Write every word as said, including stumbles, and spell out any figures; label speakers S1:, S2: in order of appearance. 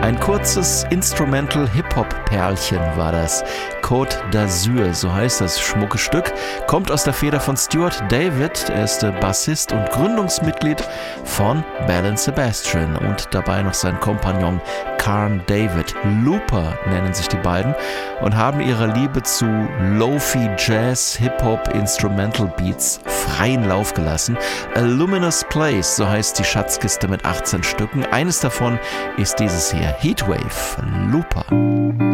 S1: Ein kurzes Instrumental-Hip-Hop-Perlchen war das. Côte d'Azur, so heißt das schmucke Stück, kommt aus der Feder von Stuart David. Er ist der Bassist und Gründungsmitglied von Belle and Sebastian und dabei noch sein Kompagnon Carn David. Looper nennen sich die beiden und haben ihrer Liebe zu Lo-Fi Jazz, Hip-Hop, Instrumental Beats freien Lauf gelassen. A Luminous Place, so heißt die Schatzkiste mit achtzehn Stücken. Eines davon ist dieses hier, Heatwave, Looper.